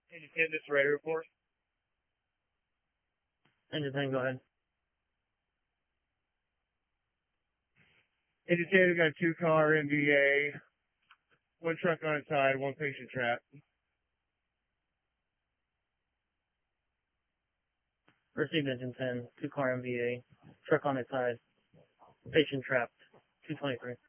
Engine 10, this is radio report. Engine 10, go ahead. Engine 10, we got a 2-car MVA, 1 truck on its side, 1 patient trapped. Received Engine 10, 2-car MVA, truck on its side, patient trapped, 223.